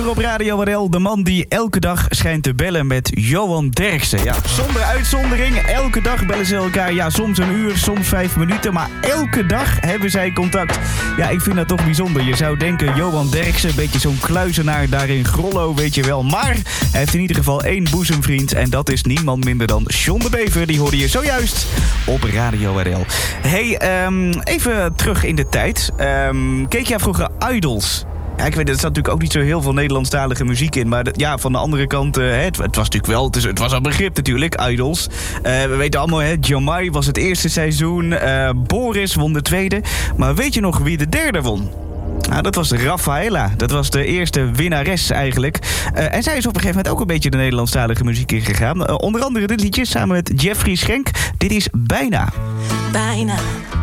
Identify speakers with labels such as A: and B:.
A: Bever op Radio RL. De man die elke dag schijnt te bellen met Johan Derksen. Ja, zonder uitzondering. Elke dag bellen ze elkaar. Ja, soms een uur, soms 5 minuten. Maar elke dag hebben zij contact. Ja, ik vind dat toch bijzonder. Je zou denken, Johan Derksen, een beetje zo'n kluizenaar daar in Grollo, weet je wel. Maar hij heeft in ieder geval 1 boezemvriend. En dat is niemand minder dan John de Bever. Die hoorde je zojuist op Radio RL. Hey, even terug in de tijd. Keek jij vroeger Idols? Ja, ik weet, er zat natuurlijk ook niet zo heel veel Nederlandstalige muziek in. Maar ja, van de andere kant, het was natuurlijk wel, het was een begrip natuurlijk, Idols. We weten allemaal, Jamai was het eerste seizoen. Boris won de tweede. Maar weet je nog wie de derde won? Nou, dat was Rafaela. Dat was de eerste winnares eigenlijk. En zij is op een gegeven moment ook een beetje de Nederlandstalige muziek ingegaan. Onder andere dit liedje samen met Jeffrey Schenk. Dit is Bijna.
B: Bijna.